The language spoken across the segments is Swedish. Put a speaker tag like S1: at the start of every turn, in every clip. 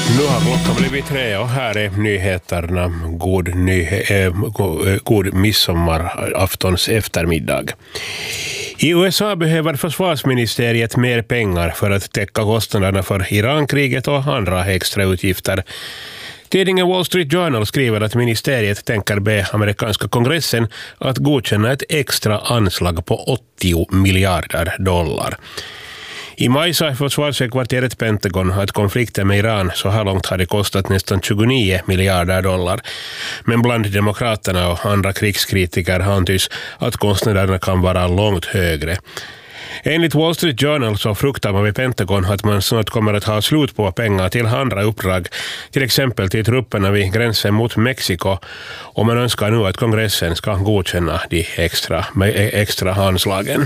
S1: Nu har klockan blivit 3 och här är nyheterna. God midsommaraftons eftermiddag. I USA behöver försvarsministeriet mer pengar för att täcka kostnaderna för Irankriget och andra extra utgifter. Tidningen Wall Street Journal skriver att ministeriet tänker be amerikanska kongressen att godkänna ett extra anslag på 80 miljarder dollar. I maj sa försvarshögkvarteret Pentagon att konflikten med Iran så här långt hade kostat nästan 29 miljarder dollar. Men bland demokraterna och andra krigskritiker antyds att kostnaderna kan vara långt högre. Enligt Wall Street Journal så fruktar man vid Pentagon att man snart kommer att ha slut på pengar till andra uppdrag, till exempel till trupperna vid gränsen mot Mexiko, och man önskar nu att kongressen ska godkänna de extra anslagen.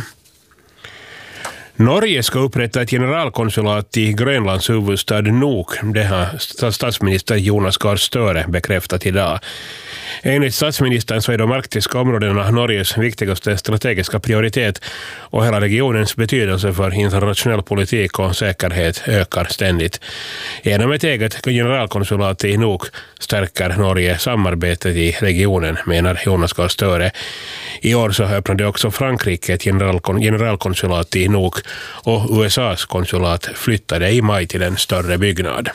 S1: Norge ska upprätta ett generalkonsulat i Grönlands huvudstad Nuuk. Det har statsminister Jonas Gahr Støre bekräftat idag. Enligt statsministern så är de arktiska områdena Norges viktigaste strategiska prioritet och hela regionens betydelse för internationell politik och säkerhet ökar ständigt. Genom ett eget generalkonsulat i Nuuk stärker Norge samarbetet i regionen, menar Jonas Gahr Støre. I år så öppnade också Frankrike ett generalkonsulat i Nuuk och USAs konsulat flyttade i maj till en större byggnad.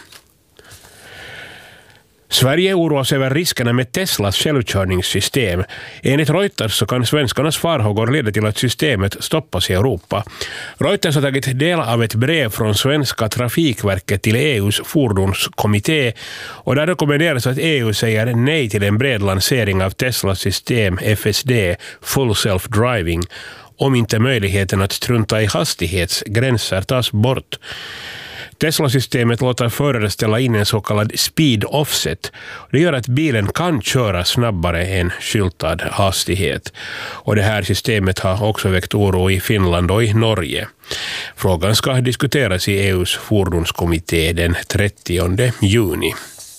S1: Sverige oroas över riskerna med Teslas självkörningssystem. Enligt Reuters så kan svenskarnas farhågor leda till att systemet stoppas i Europa. Reuters har tagit del av ett brev från svenska Trafikverket till EUs fordonskommitté och där rekommenderas att EU säger nej till en bred lansering av Teslas system FSD, Full Self-Driving, om inte möjligheten att strunta i hastighetsgränser tas bort. Tesla-systemet låter förare ställa in en så kallad speed offset. Det gör att bilen kan köra snabbare än skyltad hastighet. Och det här systemet har också väckt oro i Finland och i Norge. Frågan ska diskuteras i EUs fordonskommitté den 30 juni.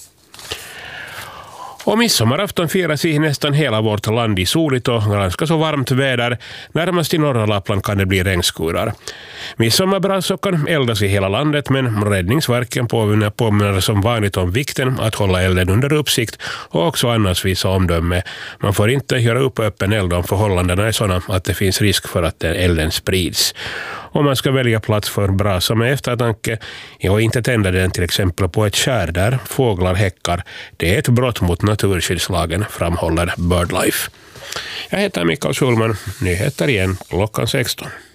S1: Och midsommarafton firas i nästan hela vårt land i soligt och ganska så varmt väder. Närmast i norra Lappland kan det bli regnskurar. Midsommarbrasa kan eldas i hela landet, men Räddningsverken påminner som vanligt om vikten att hålla elden under uppsikt och också annars visa omdöme. Man får inte göra upp öppen eld om förhållandena är sådana att det finns risk för att elden sprids. Och man ska välja plats för brasa med eftertanke och inte tända den till exempel på ett skär där fåglar häckar. Det är ett brott mot naturskyddslagen, framhåller BirdLife. Jag heter Mikael Schulman. Nyheter igen klockan 16.